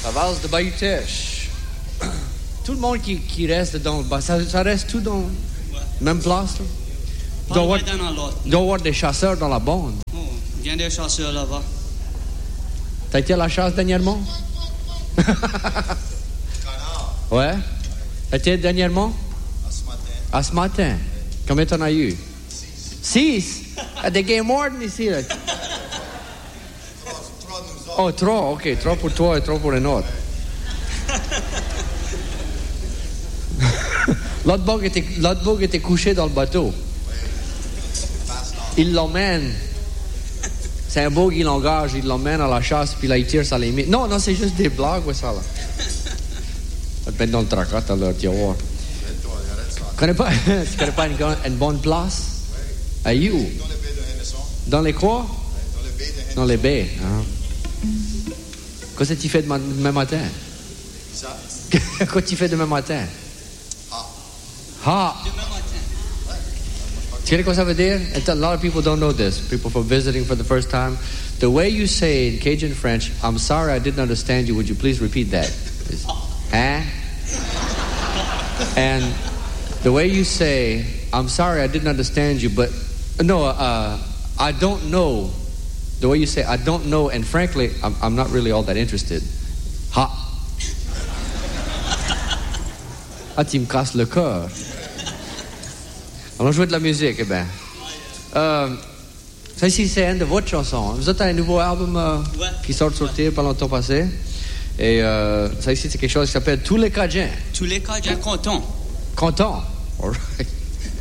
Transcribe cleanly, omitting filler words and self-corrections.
La valse de Bayou Teche. Tout le monde qui reste dans... Ça reste tout dans la même place, là? Il doit y avoir des chasseurs dans la bande. Oh, il y a des chasseurs là-bas. T'as été à la chasse dernièrement? Ouais. T'as été dernièrement? À ce matin. Combien t'en as eu? 6. Des game warden ici, là. 3, ok. 3 pour toi et 3 pour un autre. L'autre bug était couché dans le bateau. Il l'emmène. C'est un beau qui l'engage, il l'emmène à la chasse, puis là, il tire sa limite. Non, c'est juste des blagues, ouais, ça, là. Va te mettre dans le tracas, alors, tu vas voir. Tu connais pas une bonne place? À où? Dans les quoi? Dans les baies. Hein? Qu'est-ce que tu fais demain matin? Qu'est-ce que tu fais demain matin? Ha! Tu sais quoi ça veut dire? A lot of people don't know this. People for visiting for the first time. The way you say in Cajun French, I'm sorry I didn't understand you. Would you please repeat that? Huh? And the way you say, I'm sorry I didn't understand you, but... No, I don't know. The way you say, I don't know, and frankly, I'm not really all that interested. Ha! Ah, tu me casses le cœur. Allons jouer de la musique, eh bien. Ça ici, c'est une de votre chanson. Vous avez un nouveau album qui sort de sortir par longtemps passé. Et ça ici, c'est quelque chose qui s'appelle Tous les Cajuns. Tous les Cajuns contents. Content. All right.